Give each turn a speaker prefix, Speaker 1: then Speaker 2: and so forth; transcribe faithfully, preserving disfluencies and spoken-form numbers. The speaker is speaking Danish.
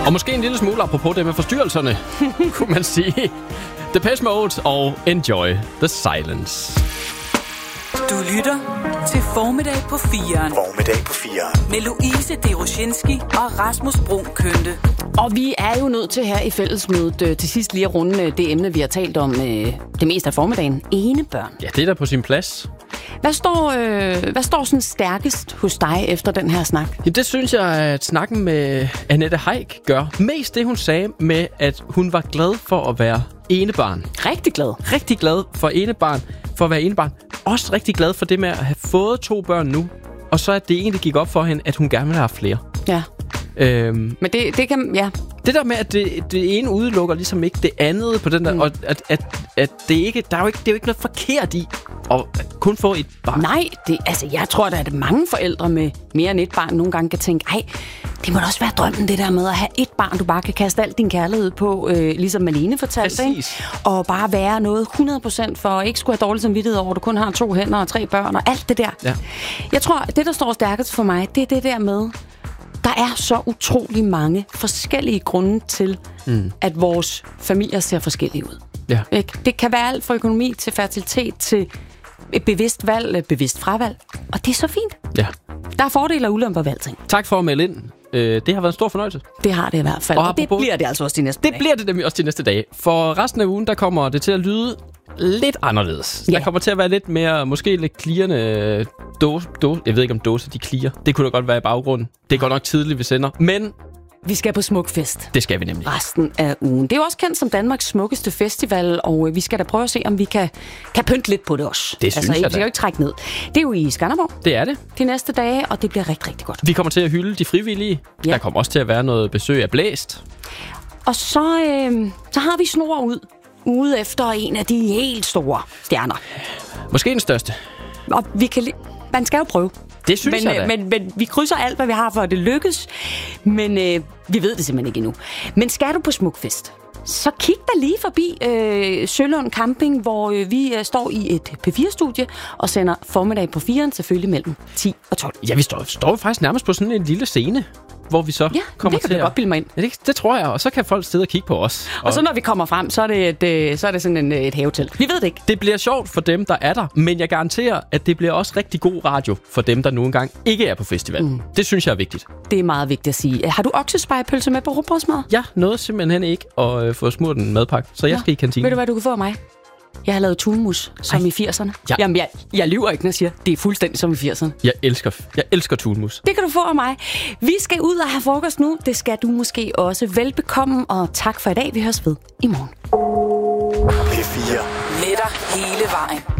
Speaker 1: Og måske en lille smule apropos det med forstyrrelserne, kunne man sige. Depeche Mode og Enjoy the Silence.
Speaker 2: Du lytter til Formiddag på firen.
Speaker 3: Formiddag på firen.
Speaker 2: Med Louise Deroshinski og Rasmus Bruun Kønte.
Speaker 4: Og vi er jo nødt til her i fællesmødet øh, til sidst lige at runde det emne, vi har talt om øh, det meste af formiddagen. Enebørn.
Speaker 1: Ja, det er der på sin plads.
Speaker 4: Hvad står, øh, hvad står sådan stærkest hos dig efter den her snak?
Speaker 1: Ja, det synes jeg, at snakken med Annette Heick gør. Mest det, hun sagde med, at hun var glad for at være enebarn.
Speaker 4: Rigtig glad.
Speaker 1: Rigtig glad for enebarn, for at være enebarn. Også rigtig glad for det med at have fået to børn nu. Og så at det egentlig gik op for hende, at hun gerne ville have flere.
Speaker 4: Ja.
Speaker 1: Øhm,
Speaker 4: Men det, det kan, ja.
Speaker 1: Det der med, at det, det ene udelukker ligesom ikke det andet på den der, mm. og at, at, at det ikke, der er jo ikke, det er jo ikke noget forkert i at kun få et barn.
Speaker 4: Nej, det, altså jeg tror, der er det mange forældre med mere end et barn nogle gange kan tænke, ej, det må da også være drømmen, det der med at have et barn, du bare kan kaste al din kærlighed på, øh, ligesom Malene fortalte, ikke? Og bare være noget hundrede procent for ikke skulle have dårlig samvittighed over, at du kun har to hænder og tre børn og alt det der.
Speaker 1: Ja.
Speaker 4: Jeg tror, det der står stærkest for mig, det er det der med, der er så utrolig mange forskellige grunde til, mm. at vores familier ser forskellige ud.
Speaker 1: Ja.
Speaker 4: Ikke? Det kan være alt fra økonomi til fertilitet til et bevidst valg, bevidst fravalg. Og det er så fint.
Speaker 1: Ja.
Speaker 4: Der er fordele og ulemper ved alting.
Speaker 1: Tak for at melde ind. Øh, det har været en stor fornøjelse.
Speaker 4: Det har det i hvert fald. Og, og det bliver det altså også de næste
Speaker 1: Det
Speaker 4: dage.
Speaker 1: bliver det nemlig også de næste dage. For resten af ugen, der kommer det til at lyde lidt anderledes. Ja. Der kommer til at være lidt mere, måske lidt klirrende dåse. Dåse. Jeg ved ikke, om dåse de klirer. Det kunne da godt være i baggrunden. Det er godt nok tidligt, vi sender. Men
Speaker 4: vi skal på Smukfest.
Speaker 1: Det skal vi nemlig.
Speaker 4: Resten af ugen. Det er jo også kendt som Danmarks smukkeste festival, og vi skal da prøve at se, om vi kan, kan pynte lidt på det også.
Speaker 1: Det synes
Speaker 4: altså,
Speaker 1: jeg da.
Speaker 4: Det er jo ikke trække ned. Det er jo i Skanderborg.
Speaker 1: Det er det.
Speaker 4: De næste dage, og det bliver rigtig, rigtig godt.
Speaker 1: Vi kommer til at hylde de frivillige. Ja. Der kommer også til at være noget besøg af Blæst.
Speaker 4: Og så, øh, så har vi snor ud. Ude efter en af de helt store stjerner.
Speaker 1: Måske den største.
Speaker 4: Og vi kan li- man skal jo prøve.
Speaker 1: Det synes
Speaker 4: men,
Speaker 1: jeg da.
Speaker 4: Men, men vi krydser alt, hvad vi har for, at det lykkes. Men øh, vi ved det simpelthen ikke endnu. Men skal du på Smukfest, så kig da lige forbi øh, Sølund Camping, hvor øh, vi øh, står i et P fire-studie og sender formiddag på firen, selvfølgelig mellem ti og tolv.
Speaker 1: Ja, vi står, står faktisk nærmest på sådan en lille scene, hvor vi så
Speaker 4: ja,
Speaker 1: kommer
Speaker 4: det kan
Speaker 1: til
Speaker 4: du godt bilde mig ind.
Speaker 1: Ja, det, det tror jeg, og så kan folk sidde og kigge på os.
Speaker 4: Og, og så når vi kommer frem, så er det, et, så er det sådan en, et havetelt. Vi ved det ikke.
Speaker 1: Det bliver sjovt for dem, der er der, men jeg garanterer, at det bliver også rigtig god radio for dem, der nu engang ikke er på festival. Mm. Det synes jeg er vigtigt.
Speaker 4: Det er meget vigtigt at sige. Har du oksespejepølse med på rugbrødsmad?
Speaker 1: Jeg nåede simpelthen ikke at øh, få smurt en madpakke, så jeg ja. skal i kantinen.
Speaker 4: Ved du, hvad du kan få af mig? Jeg har lavet tunmus, som Ej. i firserne.
Speaker 1: Ja.
Speaker 4: Jamen, jeg, jeg lyver ikke, når jeg siger, det er fuldstændig som i firserne.
Speaker 1: Jeg elsker, jeg elsker tunmus.
Speaker 4: Det kan du få af mig. Vi skal ud og have frokost nu. Det skal du måske også. Velbekomme, og tak for i dag. Vi høres ved i morgen.
Speaker 3: P fire.
Speaker 2: Med dig hele vejen.